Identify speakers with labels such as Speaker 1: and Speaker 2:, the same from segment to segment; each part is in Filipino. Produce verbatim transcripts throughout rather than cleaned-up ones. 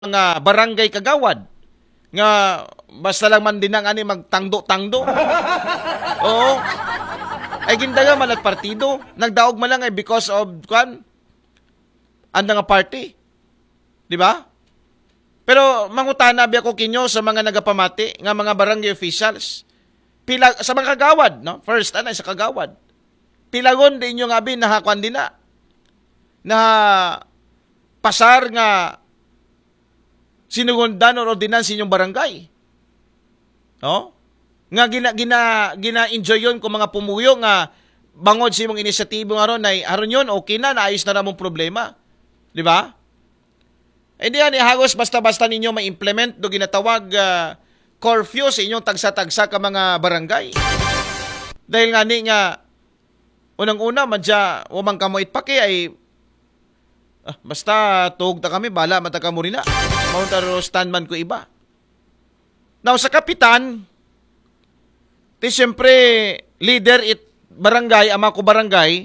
Speaker 1: mga barangay kagawad nga basta lang man din ang ani magtangdo-tangdo. Oo. Ay gindaga man at partido. Nagdaog man lang ay because of kwan anda nga party. Di ba? Pero mangutana bi ako kinyo sa mga nagapamati nga mga barangay officials. Pila sa mga kagawad, no? First anay sa kagawad. Pilagon din inyo nga bi nahakwan din na. Na pasar nga sinugundan o ordinansa inyong barangay. No? Nga gina gina gina-enjoy yon kung mga pumuyo nga bangod sa imong inisyatibo nga ron ay aron yon okay na naayos na ramong problema. Di ba? Eh di yan ihagos basta-basta ninyo ma-implement do ginatawag uh, curfew sa inyong tagsa-tagsa ka mga barangay. Dahil nga ni nga unang-una madya umang kamoit paki ay ah, basta tuog ta kami bala mata ka mo rin na. Mountaro standman ko iba. Now sa kapitan, ti siyempre leader it barangay, ama ko barangay,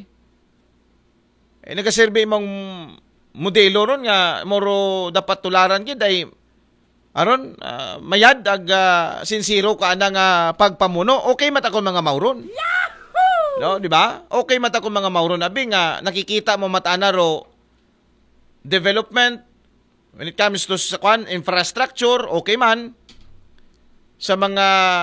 Speaker 1: eh nagaserbe imong modelo ron nga moro dapat tularan gid ay aron uh, mayad ag uh, sinsiro ka ana nga pagpamuno. Okay mata kon mga mauron. Yahoo! No, di ba? Okay mata kon mga mauron abi nga nakikita mo mata na ro development. When it comes to sa kwan, infrastructure, okay man. Sa mga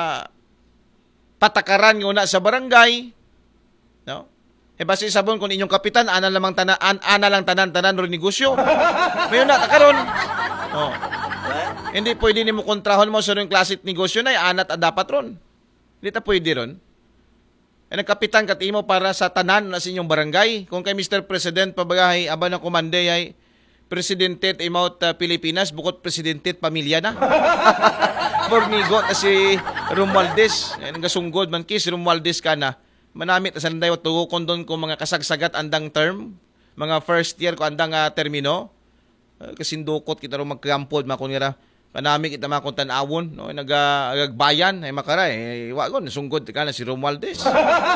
Speaker 1: patakaran ng una sa barangay, no? E basi sabon kung inyong kapitan, ana lamang tanan, an, ana lang tanan-tanan ro negosyo. Mayon na takaron. Oh. Hindi pwede nimo kontrahon mo sa ring klasit negosyo na anat a dapat ron. Hindi ta pwede ron. E nagkapitan katimo para sa tanan na sa inyong barangay. Kung kay Mister President pabagahay aba na komande ay Presidente at Imot uh, Pilipinas, bukod Presidente at pamilya na. Bornigo na si Romualdez. Nasunggod man kis Romualdez ka na. Manamit na sanday tugukon doon kung mga kasagsagat andang term. Mga first year ko andang uh, termino. Uh, kasindukot kita rin magkampod. Makunira, manamit kita makong tanawon. No? Nagagbayan. Ay makara eh. Wagon, nasunggod ka na si Romualdez.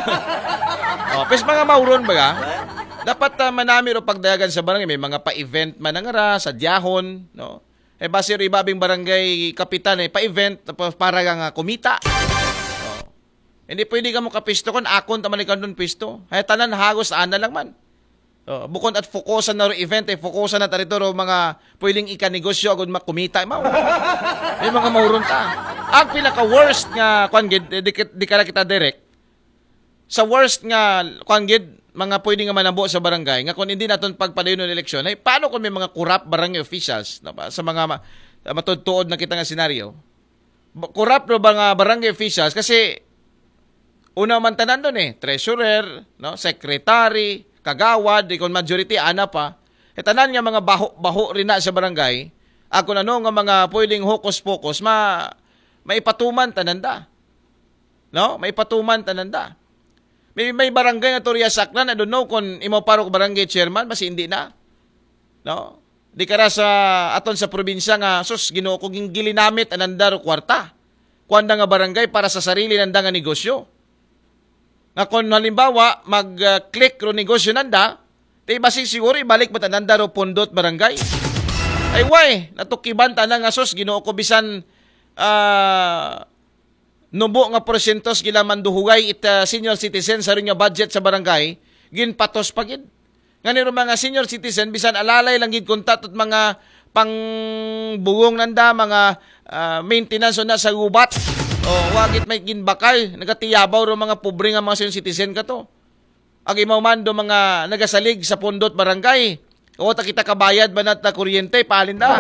Speaker 1: Oh, pes mga mauron ba ka? Dapat uh, manami ro pagdayagan sa barangay, may mga pa-event man nga sa diyahon, no? Eh base ro ibabing barangay kapitan eh pa-event para nga kumita. Oh. Hindi pwede ka mo kapisto kon akon ta man ikaw dun pisto. Hay tanan hagos ana lang man. Oh, bukod at fokusan na ro event eh fokusan na tarito ro mga pwedeng ikanegosyo agud makumita mao. May mga mauron ta. Ang pinaka worst nga kwan gid di, di kala kita direct. Sa worst nga kwan gid mga pwede nga manabo sa barangay, nga kung hindi natin pagpadayon ng eleksyon, ay paano kung may mga corrupt barangay officials no, sa mga ma, matudtuod na kita nga senaryo? Corrupt no ba nga barangay officials? Kasi una man tanan doon eh, treasurer, no, secretary, kagawad, kung majority, ana pa. E tanan nga mga baho-baho rin na sa barangay, ako na no, nga mga pwedeng hokus-pokus, ma, maipatuman tananda. No? Maipatuman tananda. May, may barangay nga Torya Saklan, I don't know kung imo parok barangay chairman, mas hindi na. No? Di kara sa aton sa probinsya nga, sus, ginoo ko gilinamit ananda ro kwarta. Kuanda nga barangay para sa sarili nanda nga negosyo. Nga kung halimbawa, mag-click ro negosyo nanda, di basi siguro ibalik mo tananda ro pundot barangay. Ay why, natukiban tanang nga sus, ginoo ko bisan ah... Uh, nubo nga porsentos gila manduhugay it uh, senior citizen sa ring budget sa barangay ginpatos pagid nganiro mga senior citizen bisan alalay lang gid kuntat at mga pangbugong nanda mga uh, maintenance na sa gubat o wagit may ginbakal nagatiyabaw ro mga pobre nga mga senior citizen kato ag imaw man do mga nagasalig sa pundot barangay o ta kita kabayad banat na kuryente palin da.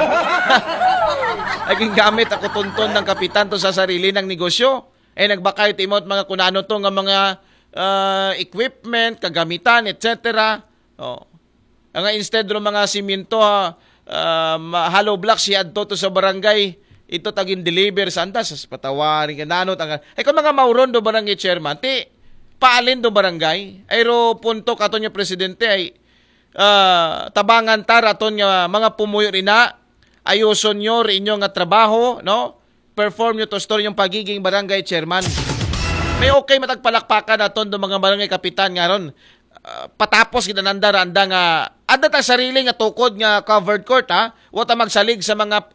Speaker 1: Naging gamit ako tunton ng kapitan to sa sarili ng negosyo. Eh nagbakay timot mga kunano to nga mga uh, equipment, kagamitan, et cetera. Oh. Nga instead ro mga simento uh, hollow blocks siya to, to sa barangay, ito taging deliver sa andas, sa patawarin ka nanot. Eh kung mga mauron do barangay chairman, ti paalin do barangay, ay ro punto katon yung presidente ay uh, tabangan tar aton nga mga pumuyo rin na ayuson nyo rin inyo nga trabaho, no? Perform nyo to story yung pagiging barangay chairman. May okay matagpalakpakan naton do mga barangay kapitan nga ron. ah, patapos ginananda randa nga ada ta sarili nga tukod nga covered court ha. Wa ta magsalig sa mga